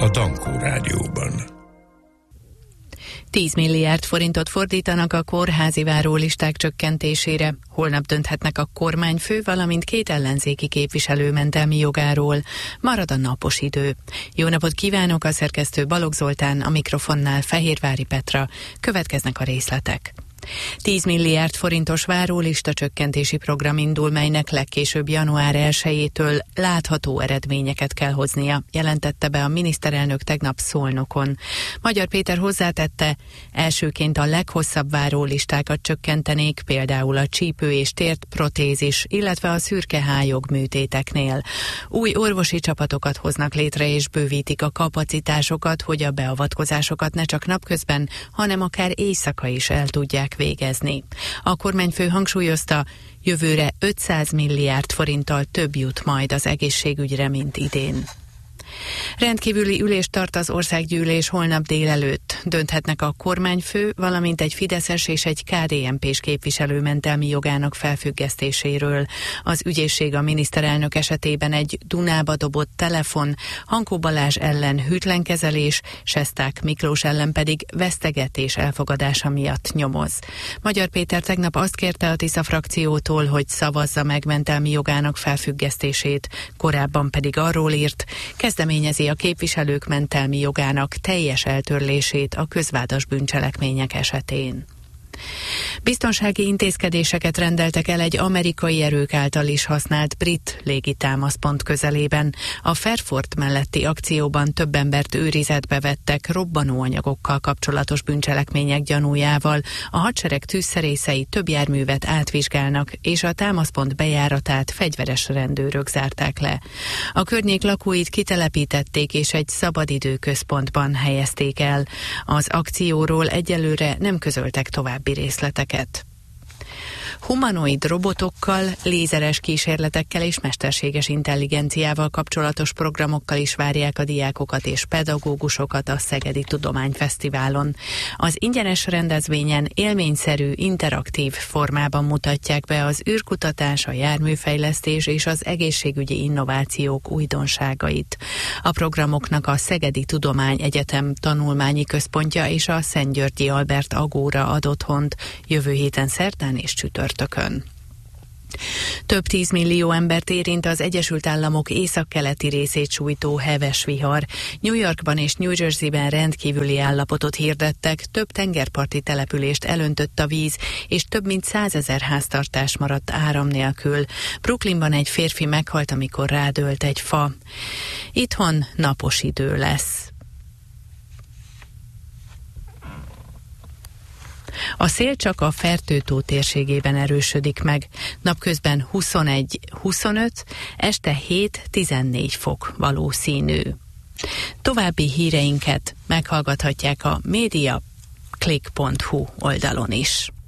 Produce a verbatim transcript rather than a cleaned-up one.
a Dankó Rádióban. tíz milliárd forintot fordítanak a kórházi várólisták csökkentésére. Holnap dönthetnek a kormányfő, valamint két ellenzéki képviselő mentelmi jogáról. Marad a napos idő. Jó napot kívánok, a szerkesztő Balogh Zoltán, a mikrofonnál Fehérvári Petra. Következnek a részletek. tíz milliárd forintos várólista csökkentési program indul, melynek legkésőbb január elsejétől látható eredményeket kell hoznia, jelentette be a miniszterelnök tegnap Szolnokon. Magyar Péter hozzátette, elsőként a leghosszabb várólistákat csökkentenék, például a csípő és tért protézis, illetve a szürke hályog műtéteknél. Új orvosi csapatokat hoznak létre és bővítik a kapacitásokat, hogy a beavatkozásokat ne csak napközben, hanem akár éjszaka is el tudják végezni. A kormányfő hangsúlyozta, jövőre ötszáz milliárd forinttal több jut majd az egészségügyre, mint idén. Rendkívüli ülést tart az országgyűlés holnap délelőtt. Dönthetnek a kormányfő, valamint egy fideszes és egy ká dé en pés képviselő mentelmi jogának felfüggesztéséről. Az ügyészség a miniszterelnök esetében egy Dunába dobott telefon, Hankó Balázs ellen hűtlenkezelés, Sesták Miklós ellen pedig vesztegetés elfogadása miatt nyomoz. Magyar Péter tegnap azt kérte a Tisza frakciótól, hogy szavazza meg mentelmi jogának felfüggesztését, korábban pedig arról írt, kezdeményezi a képviselők mentelmi jogának teljes eltörlését a közvádas bűncselekmények esetén. Biztonsági intézkedéseket rendeltek el egy amerikai erők által is használt brit légitámaszpont közelében. A Fairford melletti akcióban több embert őrizetbe vettek robbanóanyagokkal kapcsolatos bűncselekmények gyanújával. A hadsereg tűzszerészei több járművet átvizsgálnak, és a támaszpont bejáratát fegyveres rendőrök zárták le. A környék lakóit kitelepítették, és egy szabadidőközpontban helyezték el. Az akcióról egyelőre nem közöltek további részleteket. Humanoid robotokkal, lézeres kísérletekkel és mesterséges intelligenciával kapcsolatos programokkal is várják a diákokat és pedagógusokat a Szegedi Tudományfesztiválon. Az ingyenes rendezvényen élményszerű, interaktív formában mutatják be az űrkutatás, a járműfejlesztés és az egészségügyi innovációk újdonságait. A programoknak a Szegedi Tudományegyetem tanulmányi központja és a Szentgyörgyi Albert Agóra ad otthont jövő héten szerdán és csütörtökön. Több tízmillió embert érint az Egyesült Államok északkeleti részét sújtó heves vihar. New Yorkban és New Jerseyben rendkívüli állapotot hirdettek, több tengerparti települést elöntött a víz, és több mint százezer háztartás maradt áram nélkül. Brooklynban egy férfi meghalt, amikor rádőlt egy fa. Itthon napos idő lesz. A szél csak a Fertő-tó térségében erősödik meg. Napközben huszonegy huszonöt, este hét tizennégy fok valószínű. További híreinket meghallgathatják a média click pont hu oldalon is.